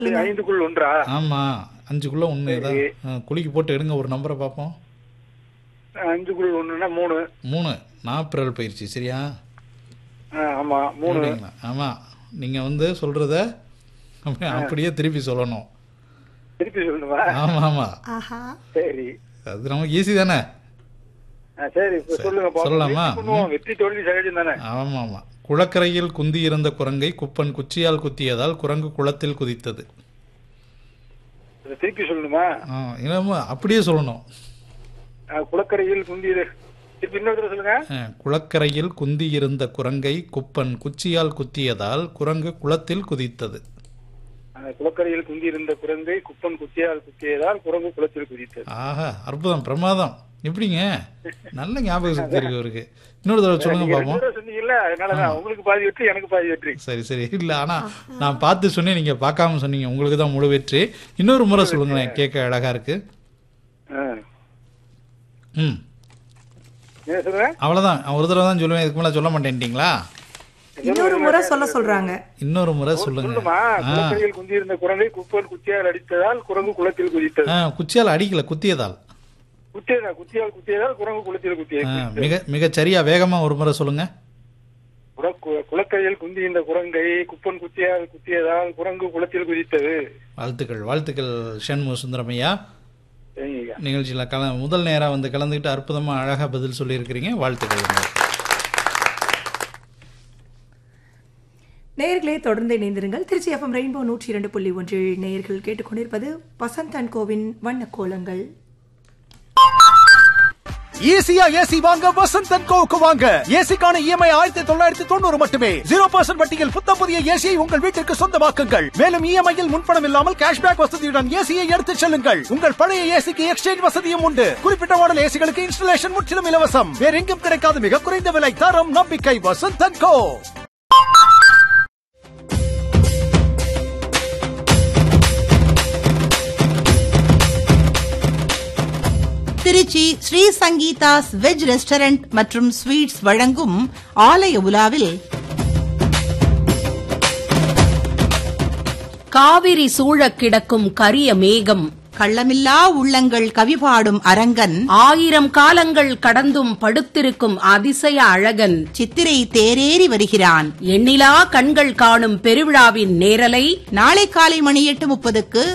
5க்குள் 1. ஆமா 5க்குள்ள 1 தான். குலுக்கி போட்டு எடுங்க ஒரு நம்பரை பார்ப்போம். 5க்குள் 1னா 3. 3 நாப்பிரல் பயிற்சி சரியா? ஆமா 3. ஆமா நீங்க வந்து சொல்றத அப்படியே திருப்பி சொல்லணும். திருப்பி சொல்லணுமா? ஆமா ஆமா சரி, அது நமக்கு ஈஸி தானே. சரி சொல்லுங்க. சொல்லலாமா? வெற்றி தோல்வி சகஜம் தானே. ஆமா ஆமா. குளக்கரையில் குந்தி இருந்த குரங்கை குப்பன் குச்சியால் குத்தியதால் குரங்கு குளத்தில் குதித்தது. திருப்பி சொல்லணுமா? இல்லமா அப்படியே சொல்லணும். குளக்கரையில் குந்தி இன்னொரு சொல்லுங்க. குளக்கரையில் குந்தி இருந்த குரங்கை குப்பன் குச்சியால் குத்தியதால் குரங்கு குளத்தில் குதித்தது. குளக்கரையில் குந்தி இருந்த குரங்கை குப்பன் குச்சியால் குத்தியதால் குரங்கு குளத்தில் குதித்தது. ஆஹா அற்புதம் பிரமாதம். எப்படிங்க நல்ல ஞாபக சக்தி இருக்கு அவருக்கு. இன்னொரு தடவை சொல்லுங்க பாப்போம். சொன்னீங்கல்ல அதனாலதான் உங்களுக்கு பாதி வெற்றி எனக்கு பாதி வெற்றி. சரி சரி இல்ல ஆனா நான் பார்த்து சொன்னேன் நீங்க பார்க்காம சொன்னீங்க. உங்களுக்கு தான் முழு வெற்றி. இன்னொரு முறை சொல்லுங்களேன் கேட்க அழகா இருக்கு. அவ்வளவுதான் ஒரு தடவை தான் சொல்லுவேன். இதுக்கு மேல சொல்ல மாட்டேன்ட்டீங்களா? இன்னொரு முறை சொல்ல சொல்றாங்க. இன்னொரு முறை சொல்லுங்க. குளக்கரையில் குந்தி இருந்த குரங்கை குப்பன் குச்சியால் அடித்ததால் குரங்கு குளத்தில் குதித்தது. குச்சியால் அடிக்கல குத்தியதால். குச்சியால் குத்தியதால் குரங்கு குளத்தில் குத்தியது. மிக சரியா வேகமா ஒரு முறை சொல்லுங்க. குளக்கரையில் குந்தி இருந்த குரங்கை குப்பன் குச்சியால் குத்தியதால் குரங்கு குளத்தில் குதித்தது. வாழ்த்துக்கள் வாழ்த்துக்கள் ஷண்முக சுந்தரமையா. நிகழ்ச்சியில முதல் நேரா வந்து கலந்துக்கிட்டு அற்புதமா அழகா பதில் சொல்லி இருக்கிறீங்க. வாழ்த்துக்கள். நேயர்களே தொடர்ந்து இணைந்திருங்கள். திருச்சி FM ரெயின்போ 102.1 நேயர்கள் கேட்டுக்கொண்டிருப்பது வசந்த் அண்ட் கோவின் வண்ண கோலங்கள். ஈஸியா ஏசி வாங்க வசந்த் அண்ட் கோவுக்கு வாங்க. ஏசிக்கான EMI 1990 மட்டுமே. 0% வட்டியில் புத்தம் புதிய ஏசியை உங்கள் வீட்டிற்கு சொந்தமாக்குங்கள். மேலும் EMI-யில் முன்பணம் இல்லாமல் கேஷ்பேக் வசதியுடன் ஏசியை எடுத்துச் செல்லுங்கள். உங்கள் பழைய ஏசிக்கு எக்ஸ்சேஞ்ச் வசதியும் உண்டு. குறிப்பிட்ட மாடல் ஏசிகளுக்கு இன்ஸ்டலேஷன் முற்றிலும் இலவசம். வேற எங்கும் கிடைக்காத மிக குறைந்த விலை, தரம், நம்பிக்கை Vasanth and go. Trichy Sri Sangeetha's veg restaurant மற்றும் ஸ்வீட்ஸ் வழங்கும் ஆலய உலாவில் காவிரி சூழக் கிடக்கும் கரிய மேகம், கள்ளமில்லா உள்ளங்கள் கவிபாடும் அரங்கன், 1000 காலங்கள் கடந்தும் படுத்திருக்கும் அதிசய அழகன், சித்திரை தேரேறி வருகிறான். எண்ணிலா கண்கள் காணும் பெருவிழாவின் நேரலை நாளை காலை மணி 8:30